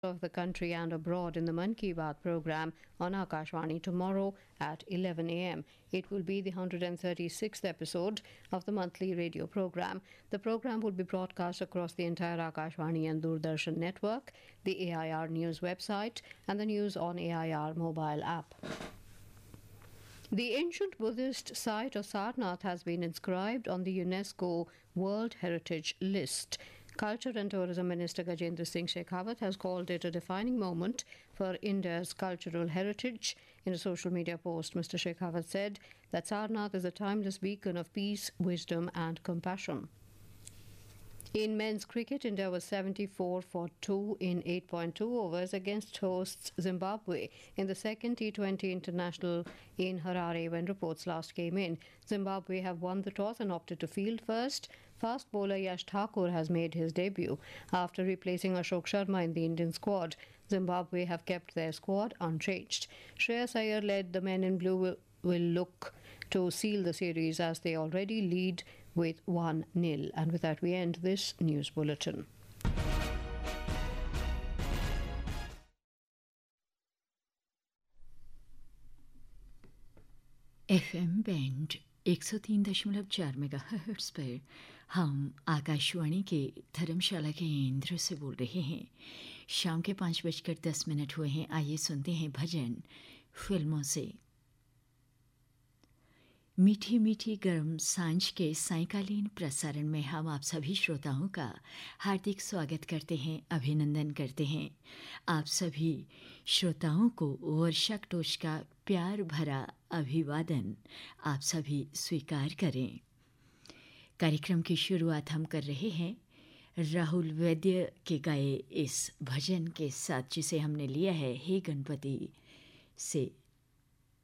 of the country and abroad in the Man Ki Baat program on Akashvani tomorrow at 11 a.m. It will be the 136th episode of the monthly radio program. The program will be broadcast across the entire Akashvani and Doordarshan network, the AIR News website, and the News on AIR mobile app. The ancient Buddhist site of Sarnath has been inscribed on the UNESCO World Heritage List. Culture and Tourism Minister Gajendra Singh Shekhawat has called it a defining moment for India's cultural heritage. In a social media post, Mr. Shekhawat said that Sarnath is a timeless beacon of peace, wisdom, and compassion. In men's cricket, India was 74 for 2 in 8.2 overs against hosts Zimbabwe in the second T20 international in Harare when reports last came in. Zimbabwe have won the toss and opted to field first. Fast bowler Yash Thakur has made his debut. After replacing Ashok Sharma in the Indian squad, Zimbabwe have kept their squad unchanged. Shreyas Iyer led the men in blue will look to seal the series as they already lead with 1-0. And with that we end this news bulletin. FM band 103.4 megahertz पर हम आकाशवाणी के धर्मशाला केंद्र से बोल रहे हैं। शाम के 5:10 हुए हैं। आइए सुनते हैं भजन फिल्मों से। मीठी मीठी गर्म सांझ के सायंकालीन प्रसारण में हम आप सभी श्रोताओं का हार्दिक स्वागत करते हैं, अभिनंदन करते हैं। आप सभी श्रोताओं को वर्षा टोच का प्यार भरा अभिवादन आप सभी स्वीकार करें। कार्यक्रम की शुरुआत हम कर रहे हैं राहुल वैद्य के गाए इस भजन के साथ, जिसे हमने लिया है हे गणपति से